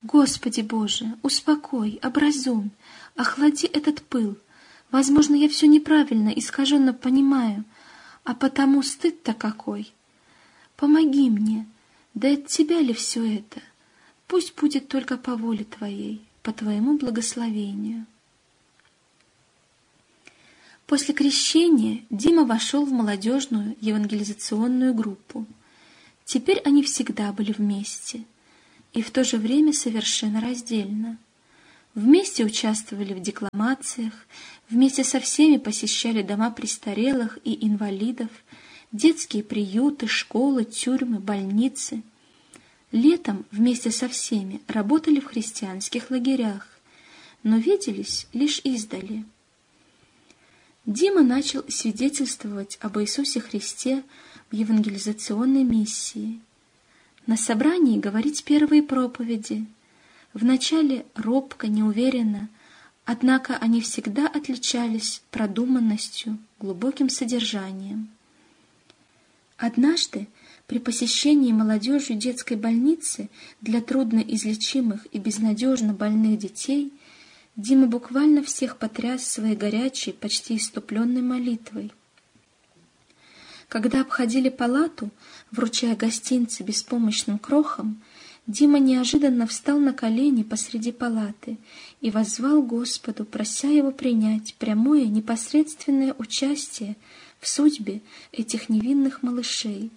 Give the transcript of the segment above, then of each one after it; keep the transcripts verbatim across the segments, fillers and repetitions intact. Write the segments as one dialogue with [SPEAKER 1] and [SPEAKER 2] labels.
[SPEAKER 1] Господи Боже, успокой, образуй, охлади этот пыл. Возможно, я все неправильно, искаженно понимаю, а потому стыд-то какой. Помоги мне, да от Тебя ли все это? Пусть будет только по воле Твоей, по Твоему благословению. После крещения Дима вошел в молодежную евангелизационную группу. Теперь они всегда были вместе, и в то же время совершенно раздельно. Вместе участвовали в декламациях, вместе со всеми посещали дома престарелых и инвалидов, детские приюты, школы, тюрьмы, больницы. Летом вместе со всеми работали в христианских лагерях, но виделись лишь издали. Дима начал свидетельствовать об Иисусе Христе в евангелизационной миссии. На собрании говорить первые проповеди. Вначале робко, неуверенно, однако они всегда отличались продуманностью, глубоким содержанием. Однажды, при посещении молодежью детской больницы для трудноизлечимых и безнадежно больных детей, Дима буквально всех потряс своей горячей, почти исступленной молитвой. Когда обходили палату, вручая гостинцы беспомощным крохам, Дима неожиданно встал на колени посреди палаты и воззвал Господу, прося Его принять прямое, непосредственное участие в судьбе этих невинных малышей.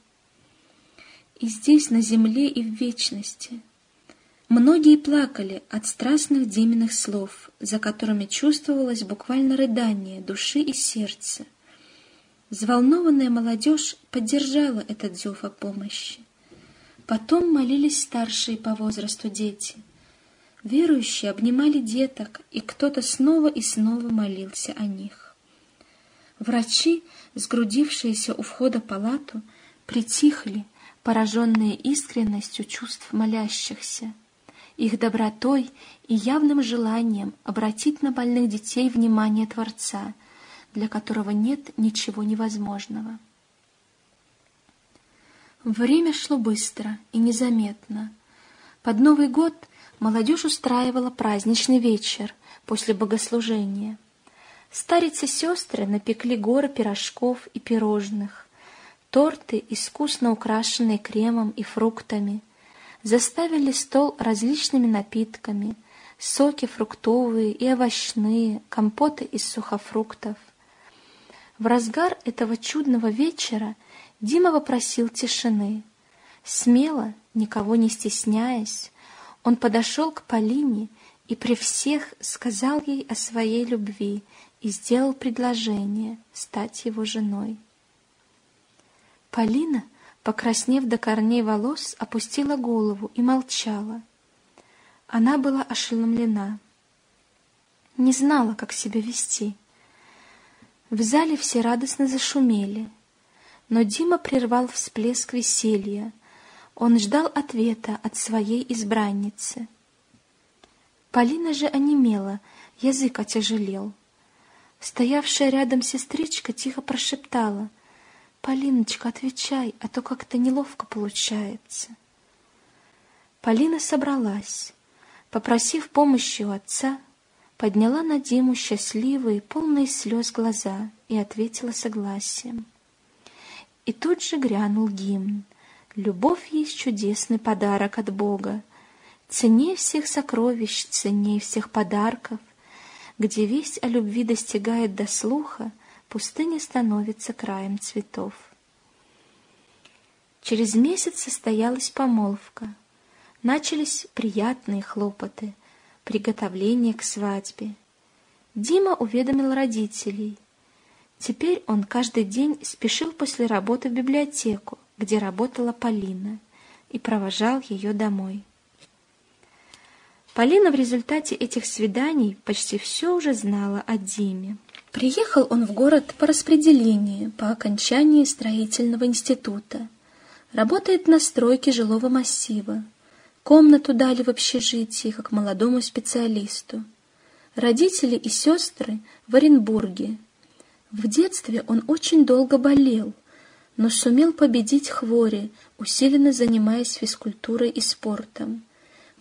[SPEAKER 1] И здесь, на земле и в вечности. Многие плакали от страстных Диминых слов, за которыми чувствовалось буквально рыдание души и сердца. Взволнованная молодежь поддержала этот зов о помощи. Потом молились старшие по возрасту дети. Верующие обнимали деток, и кто-то снова и снова молился о них. Врачи, сгрудившиеся у входа в палату, притихли, пораженные искренностью чувств молящихся, их добротой и явным желанием обратить на больных детей внимание Творца, для которого нет ничего невозможного. Время шло быстро и незаметно. Под Новый год молодежь устраивала праздничный вечер после богослужения. Старицы-сестры напекли горы пирожков и пирожных, торты, искусно украшенные кремом и фруктами, заставили стол различными напитками, соки фруктовые и овощные, компоты из сухофруктов. В разгар этого чудного вечера Дима попросил тишины. Смело, никого не стесняясь, он подошел к Полине и при всех сказал ей о своей любви и сделал предложение стать его женой. Полина, покраснев до корней волос, опустила голову и молчала. Она была ошеломлена, не знала, как себя вести. В зале все радостно зашумели, но Дима прервал всплеск веселья. Он ждал ответа от своей избранницы. Полина же онемела, язык отяжелел. Стоявшая рядом сестричка тихо прошептала: «Полиночка, отвечай, а то как-то неловко получается». Полина собралась, попросив помощи у отца, подняла на Диму счастливые, полные слез глаза и ответила согласием. И тут же грянул гимн. Любовь есть чудесный подарок от Бога, ценней всех сокровищ, ценней всех подарков. Где весть о любви достигает до слуха, пустыня становится краем цветов. Через месяц состоялась помолвка. Начались приятные хлопоты, приготовление к свадьбе. Дима уведомил родителей. Теперь он каждый день спешил после работы в библиотеку, где работала Полина, и провожал ее домой. Полина в результате этих свиданий почти все уже знала о Диме. Приехал он в город по распределению по окончании строительного института. Работает на стройке жилого массива. Комнату дали в общежитии, как молодому специалисту. Родители и сестры в Оренбурге. В детстве он очень долго болел, но сумел победить хвори, усиленно занимаясь физкультурой и спортом.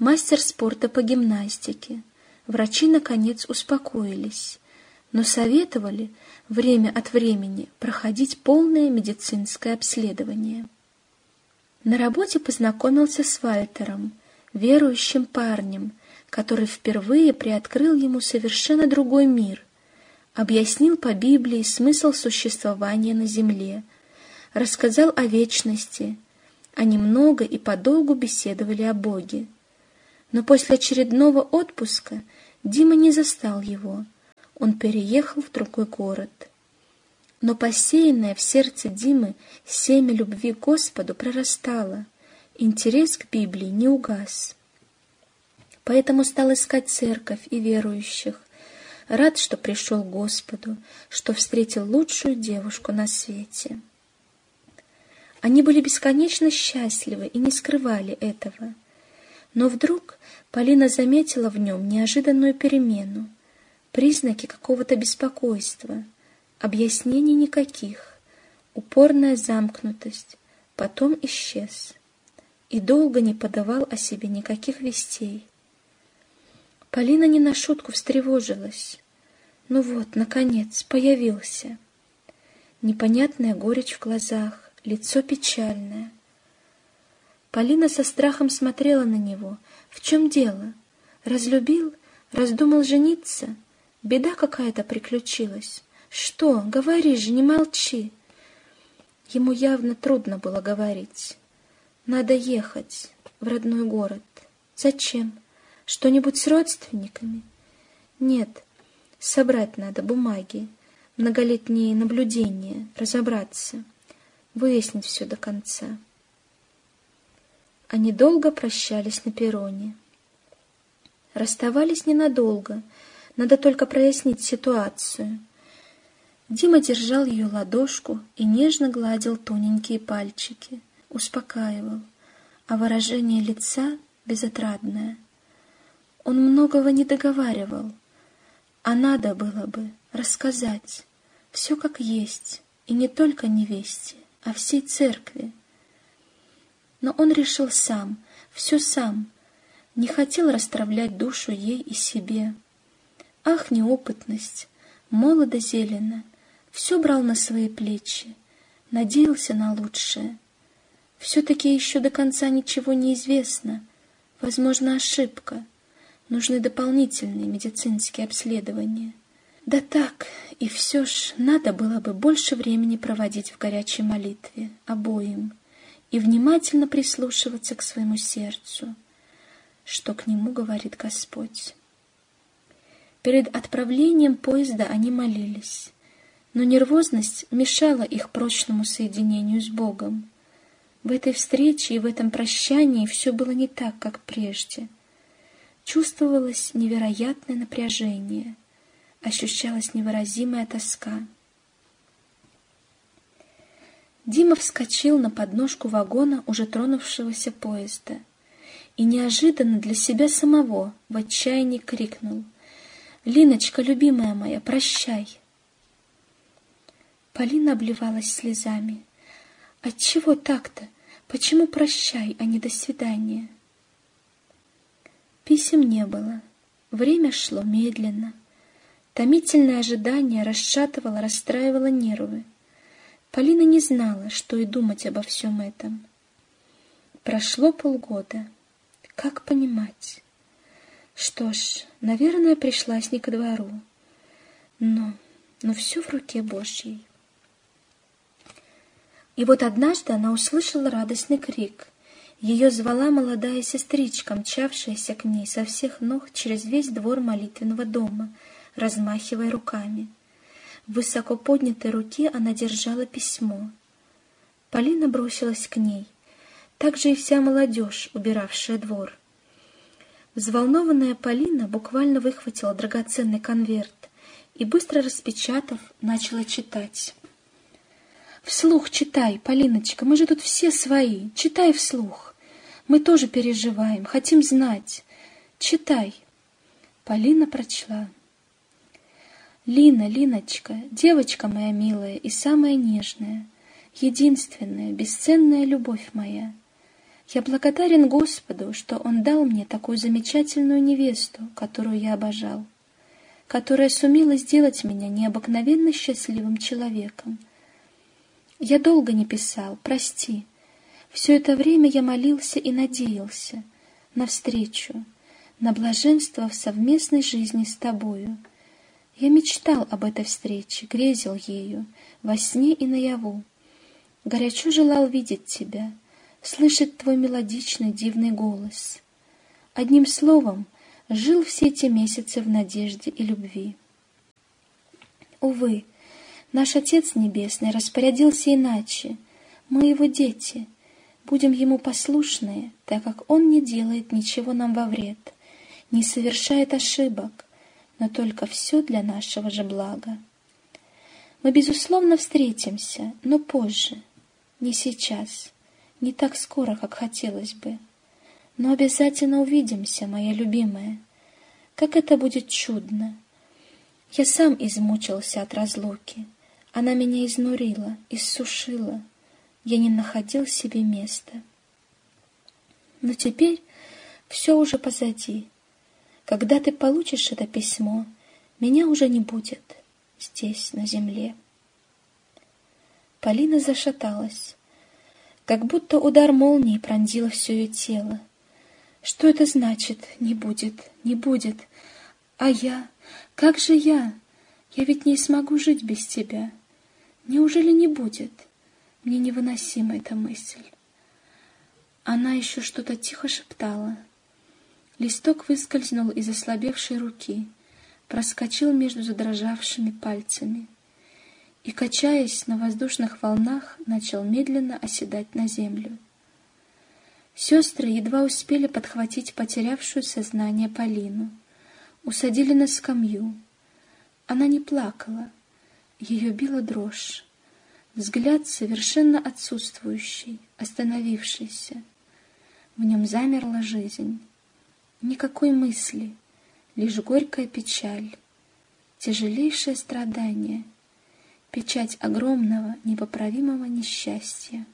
[SPEAKER 1] мастер спорта по гимнастике. Врачи, наконец, успокоились, но советовали время от времени проходить полное медицинское обследование. На работе познакомился с Вальтером, верующим парнем, который впервые приоткрыл ему совершенно другой мир, объяснил по Библии смысл существования на земле, рассказал о вечности. Они много и подолгу беседовали о Боге. Но после очередного отпуска Дима не застал его. Он переехал в другой город. Но посеянное в сердце Димы семя любви к Господу прорастало. Интерес к Библии не угас. Поэтому стал искать церковь и верующих. Рад, что пришел к Господу, что встретил лучшую девушку на свете. Они были бесконечно счастливы и не скрывали этого. Но вдруг Полина заметила в нем неожиданную перемену, признаки какого-то беспокойства, объяснений никаких, упорная замкнутость, потом исчез и долго не подавал о себе никаких вестей. Полина не на шутку встревожилась. Ну вот, наконец, появился. Непонятная горечь в глазах, лицо печальное. Полина со страхом смотрела на него. В чем дело? Разлюбил? Раздумал жениться? Беда какая-то приключилась. Что? Говори же, не молчи. Ему явно трудно было говорить. Надо ехать в родной город. Зачем? Что-нибудь с родственниками? Нет, собрать надо бумаги, многолетние наблюдения, разобраться, выяснить все до конца. Они долго прощались на перроне. Расставались ненадолго, надо только прояснить ситуацию. Дима держал ее ладошку и нежно гладил тоненькие пальчики, успокаивал, а выражение лица безотрадное. Он многого не договаривал, а надо было бы рассказать все как есть, и не только невесте, а всей церкви. Но он решил сам, все сам, не хотел расстравлять душу ей и себе. Ах, неопытность, молодо зелено, все брал на свои плечи, надеялся на лучшее. Все-таки еще до конца ничего не известно, возможно, ошибка. Нужны дополнительные медицинские обследования. Да так, и все ж надо было бы больше времени проводить в горячей молитве, обоим, и внимательно прислушиваться к своему сердцу, что к нему говорит Господь. Перед отправлением поезда они молились, но нервозность мешала их прочному соединению с Богом. В этой встрече и в этом прощании все было не так, как прежде. Чувствовалось невероятное напряжение, ощущалась невыразимая тоска. Дима вскочил на подножку вагона уже тронувшегося поезда и неожиданно для себя самого в отчаянии крикнул: «Линочка, любимая моя, прощай!» Полина обливалась слезами. «Отчего так-то? Почему прощай, а не до свидания?» Писем не было. Время шло медленно. Томительное ожидание расшатывало, расстраивало нервы. Полина не знала, что и думать обо всем этом. Прошло полгода. Как понимать? Что ж, наверное, пришлась не ко двору. Но, но все в руке Божьей. И вот однажды она услышала радостный крик. Ее звала молодая сестричка, мчавшаяся к ней со всех ног через весь двор молитвенного дома, размахивая руками. В высоко поднятой руке она держала письмо. Полина бросилась к ней. Так же и вся молодежь, убиравшая двор. Взволнованная Полина буквально выхватила драгоценный конверт и, быстро распечатав, начала читать. «Вслух читай, Полиночка, мы же тут все свои. Читай вслух. Мы тоже переживаем, хотим знать. Читай». Полина прочла. «Лина, Линочка, девочка моя милая и самая нежная, единственная, бесценная любовь моя, Я благодарен Господу, что Он дал мне такую замечательную невесту, которую я обожал, которая сумела сделать меня необыкновенно счастливым человеком. Я долго не писал, прости. Все это время я молился и надеялся на встречу, на блаженство в совместной жизни с тобою. Я мечтал об этой встрече, грезил ею, во сне и наяву. Горячо желал видеть тебя, слышать твой мелодичный дивный голос. Одним словом, жил все эти месяцы в надежде и любви. Увы, наш Отец Небесный распорядился иначе. Мы его дети, будем ему послушные, так как он не делает ничего нам во вред, не совершает ошибок, но только все для нашего же блага. Мы, безусловно, встретимся, но позже, не сейчас, не так скоро, как хотелось бы. Но обязательно увидимся, моя любимая. Как это будет чудно! Я сам измучился от разлуки. Она меня изнурила, иссушила. Я не находил себе места. Но теперь все уже позади. Когда ты получишь это письмо, меня уже не будет здесь, на земле. Полина зашаталась, как будто удар молнии пронзил все ее тело. Что это значит «не будет, не будет»? А я? Как же я? Я ведь не смогу жить без тебя. Неужели не будет? Мне невыносима эта мысль. Она еще что-то тихо шептала. Листок выскользнул из ослабевшей руки, проскочил между задрожавшими пальцами и, качаясь на воздушных волнах, начал медленно оседать на землю. Сестры едва успели подхватить потерявшую сознание Полину, усадили на скамью. Она не плакала, ее била дрожь, взгляд совершенно отсутствующий, остановившийся. В нем замерла жизнь. Никакой мысли, лишь горькая печаль, тяжелейшее страдание, печать огромного, непоправимого несчастья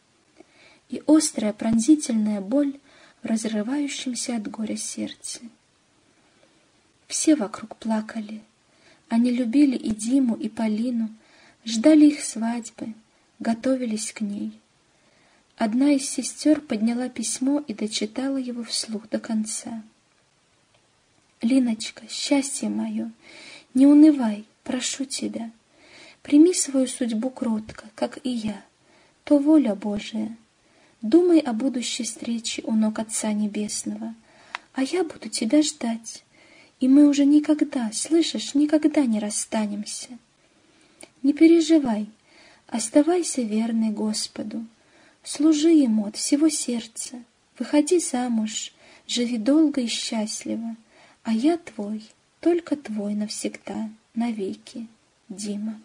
[SPEAKER 1] и острая пронзительная боль в разрывающемся от горя сердце. Все вокруг плакали. Они любили и Диму, и Полину, ждали их свадьбы, готовились к ней. Одна из сестер подняла письмо и дочитала его вслух до конца. «Линочка, счастье мое, не унывай, прошу тебя. Прими свою судьбу кротко, как и я, то воля Божия. Думай о будущей встрече у ног Отца Небесного, а я буду тебя ждать, и мы уже никогда, слышишь, никогда не расстанемся. Не переживай, оставайся верной Господу, служи Ему от всего сердца, выходи замуж, живи долго и счастливо, а я твой, только твой навсегда, навеки, Дима».